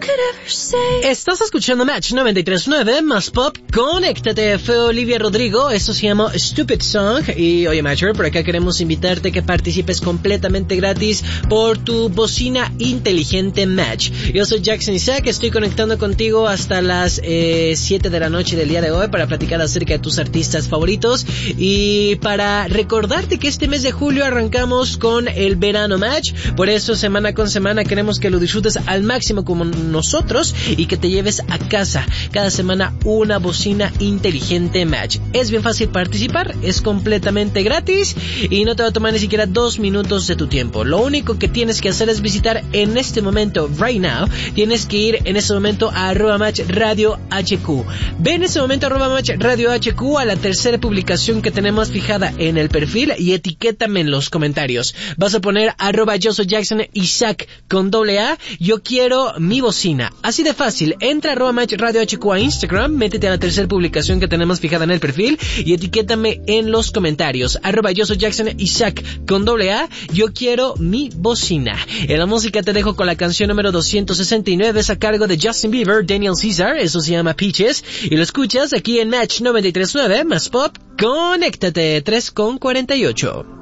Estás escuchando Match 93.9 más pop. Conéctate. Fue Olivia Rodrigo. Esto se llama Stupid Song. Y oye, Matcher, por acá queremos invitarte a que participes completamente gratis por tu bocina inteligente Match. Yo soy Jackson Isaac. Estoy conectando contigo hasta las 7 de la noche del día de hoy para platicar acerca de tus artistas favoritos y para recordarte que este mes de julio arrancamos con el verano Match. Por eso semana con semana queremos que lo disfrutes al máximo como nosotros y que te lleves a casa cada semana una bocina inteligente Match. Es bien fácil participar, es completamente gratis y no te va a tomar ni siquiera 2 minutos de tu tiempo. Lo único que tienes que hacer es visitar en este momento, right now, tienes que ir en este momento a @Match Radio HQ. Ve en este momento a @Match Radio HQ a la tercera publicación que tenemos fijada en el perfil y etiquétame en los comentarios. Vas a poner @Yo soy Jackson Isaac con AA. Yo quiero mi bocina. Así de fácil. Entra a @Match Radio HQ a Instagram, métete a la tercera publicación que tenemos fijada en el perfil y etiquétame en los comentarios. @Yo soy Jackson Isaac con AA. Yo quiero mi bocina. En la música te dejo con la canción número 269, es a cargo de Justin Bieber, Daniel Caesar. Eso se llama Peaches y lo escuchas aquí en Match 93.9 más pop. Conéctate 3:48.